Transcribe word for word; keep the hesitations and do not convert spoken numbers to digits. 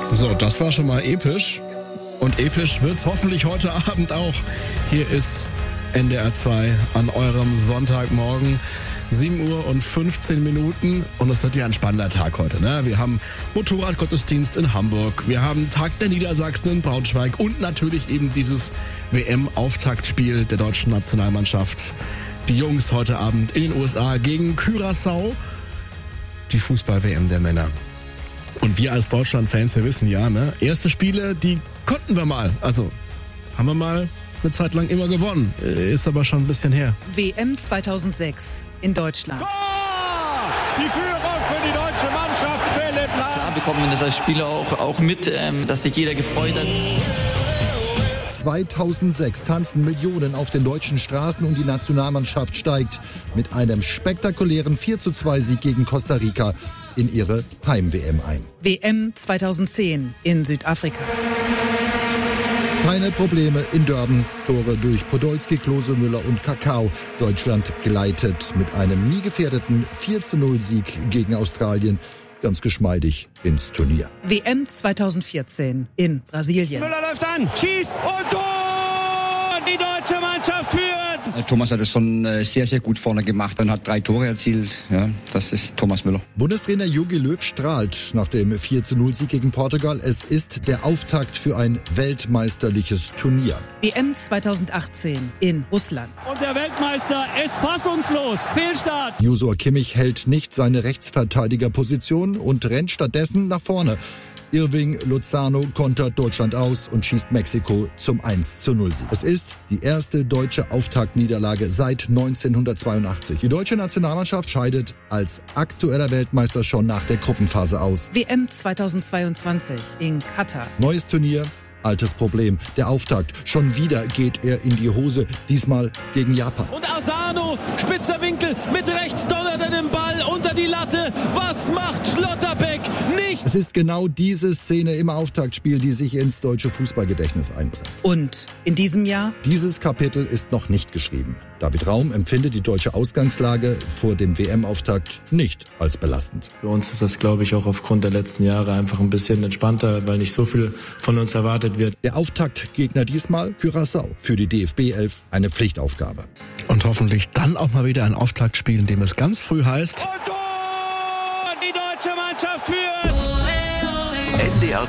So, das war schon mal episch. Und episch wird's hoffentlich heute Abend auch. Hier ist N D R zwei an eurem Sonntagmorgen. sieben Uhr und fünfzehn Minuten und es wird ja ein spannender Tag heute. Ne? Wir haben Motorradgottesdienst in Hamburg, wir haben Tag der Niedersachsen in Braunschweig und natürlich eben dieses W M-Auftaktspiel der deutschen Nationalmannschaft. Die Jungs heute Abend in den U S A gegen Curaçao, die Fußball-W M der Männer. Und wir als Deutschland-Fans, wir wissen ja, ne, erste Spiele, die konnten wir mal. Also haben wir mal eine Zeit lang immer gewonnen. Ist aber schon ein bisschen her. W M zweitausendsechs in Deutschland. Tor! Die Führung für die deutsche Mannschaft, Philipp Lahm. Klar bekommt man das als Spieler auch, auch mit, ähm, dass sich jeder gefreut hat. zweitausendsechs tanzen Millionen auf den deutschen Straßen und die Nationalmannschaft steigt mit einem spektakulären vier zu zwei Sieg gegen Costa Rica in ihre Heim-W M ein. W M zweitausendzehn in Südafrika. Keine Probleme in Durban. Tore durch Podolski, Klose, Müller und Kakao. Deutschland gleitet mit einem nie gefährdeten vier zu null Sieg gegen Australien ganz geschmeidig ins Turnier. W M zweitausendvierzehn in Brasilien. Müller läuft an, schießt und Tor! Die deutsche Mannschaft führt! Thomas hat es schon sehr, sehr gut vorne gemacht und hat drei Tore erzielt. Ja, das ist Thomas Müller. Bundestrainer Jogi Löw strahlt nach dem vier zu null Sieg gegen Portugal. Es ist der Auftakt für ein weltmeisterliches Turnier. W M zweitausendachtzehn in Russland. Und der Weltmeister ist fassungslos. Fehlstart. Josua Kimmich hält nicht seine Rechtsverteidigerposition und rennt stattdessen nach vorne. Irving Lozano kontert Deutschland aus und schießt Mexiko zum eins zu null Sieg. Es ist die erste deutsche Auftaktniederlage seit neunzehnhundertzweiundachtzig. Die deutsche Nationalmannschaft scheidet als aktueller Weltmeister schon nach der Gruppenphase aus. W M zweitausendzweiundzwanzig in Katar. Neues Turnier, altes Problem. Der Auftakt. Schon wieder geht er in die Hose, diesmal gegen Japan. Und Asano, spitzer Winkel, mit rechts donnert er den Ball unter die Latte. Was macht Schlotterbeck? Nichts! Es ist genau diese Szene im Auftaktspiel, die sich ins deutsche Fußballgedächtnis einbrennt. Und in diesem Jahr? Dieses Kapitel ist noch nicht geschrieben. David Raum empfindet die deutsche Ausgangslage vor dem W M-Auftakt nicht als belastend. Für uns ist das, glaube ich, auch aufgrund der letzten Jahre einfach ein bisschen entspannter, weil nicht so viel von uns erwartet wird. Der Auftaktgegner diesmal Curaçao. Für die D F B elf eine Pflichtaufgabe. Und hoffentlich dann auch mal wieder ein Auftaktspiel, in dem es ganz früh heißt... Und Tor! Die deutsche Mannschaft führt! N D R